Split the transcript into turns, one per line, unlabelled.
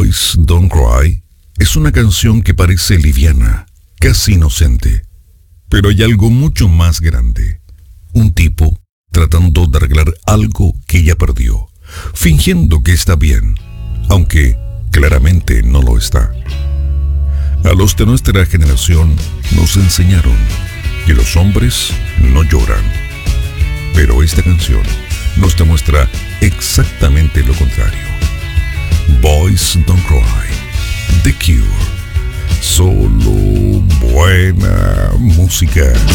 Boys Don't Cry es una canción que parece liviana, casi inocente. Pero hay algo mucho más grande. Un tipo tratando de arreglar algo que ya perdió, fingiendo que está bien, aunque claramente no lo está. A los de nuestra generación nos enseñaron que los hombres no lloran. Pero esta canción nos demuestra exactamente lo contrario. Boys Don't Cry, The Cure. Solo buena música.